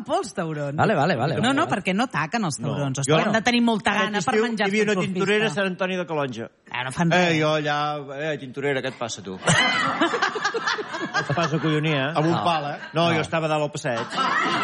por els taurons. Vale. No, perquè no taquen els taurons. No. Han de tenir molta gana per menjar-se un surfista. Hi havia una tintorera a Sant Antoni de Calonja. No fan res. Jo allà... tintorera, què et passa, tu? Et passa collonia, Amb un pal, No, jo estava dalt al passeig.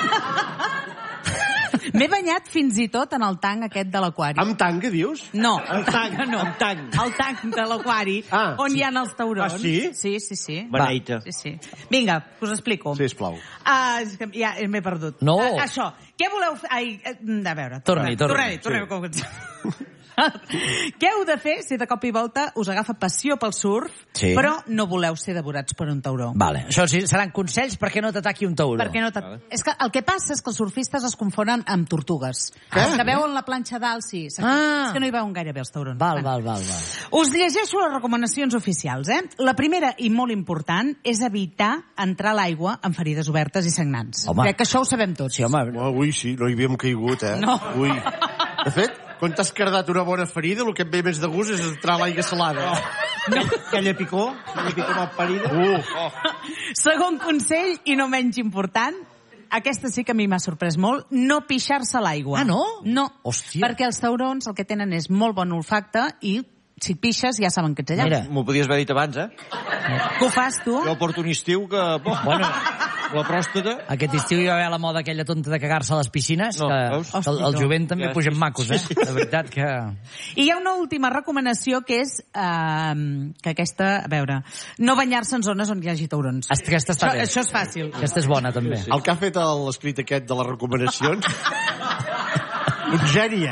M'he banyat fins i tot en el tanc aquest de l'aquari. Amb tanc, què dius? No, El tanc, no. amb tanc. El tanc de l'aquari, on hi ha els taurons. Ah, sí? Sí. Beneita. Sí. Vinga, us explico. Sisplau. És que ja m'he perdut. No. Això, què voleu fer? Ai, a veure. Torni. Tornem a començar. Què heu de fer si de cop i volta us agafa passió pel surf, però no voleu ser devorats per un tauró? Vale, això sí, seran consells perquè no t'ataqui un tauró. És que el que passa és que els surfistes es confonen amb tortugues. Els que veuen la planxa dalt, sí. És que no hi veuen gaire bé els taurons. Val. Us llegeixo les recomanacions oficials, La primera i molt important és evitar entrar a l'aigua amb ferides obertes i sagnants. Crec que això ho sabem tots. Sí, home. Ui, sí, no hi havíem caigut, No. Ui. De fet, quan t'has cardat una bona ferida, el que et ve més de gust és entrar a l'aigua salada. Aquella picor mal parida. Segon consell, i no menys important, aquesta sí que a mi m'ha sorprès molt, no pixar-se a l'aigua. Ah, no? No, Hòstia. perquè els taurons el que tenen és molt bon olfacte i si pixes ja saben que ets allà. Mira. M'ho podies haver dit abans, Que ho fas tu? Jo porto un estiu que... Bueno, la pròstata... aquest estiu hi va haver la moda aquella tonta de cagar-se a les piscines, No, veus? que el jovent també pugen macos, De veritat que... I hi ha una última recomanació que és que aquesta, a veure, no banyar-se en zones on hi hagi taurons. Aquesta està bé. Això és fàcil. Aquesta és bona, també. El que ha fet l'escrit aquest de les recomanacions... Un geni,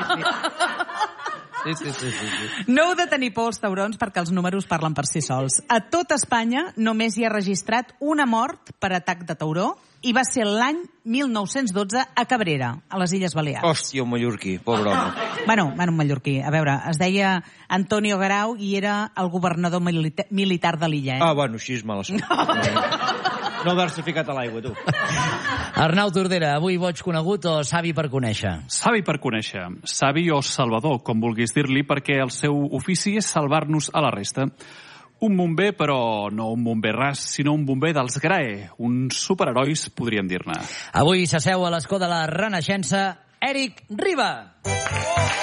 Sí. No heu de tenir por als taurons perquè els números parlen per si sols. A tot Espanya només hi ha registrat una mort per atac de tauró i va ser l'any 1912 a Cabrera, a les Illes Balears. Hòstia, un mallorquí, pobre home. Bueno, un mallorquí. A veure, es deia Antonio Garau i era el governador militar de l'illa. Bueno, així és mala sort. No haver-se ficat a l'aigua, tu. Arnau Tordera, avui boig conegut o savi per conèixer? Savi per conèixer. Savi o salvador, com vulguis dir-li, perquè el seu ofici és salvar-nos a la resta. Un bomber, però no un bomber ras, sinó un bomber dels GRAE, uns superherois, podríem dir-ne. Avui s'asseu a l'escó de la Renaixença Eric Riba.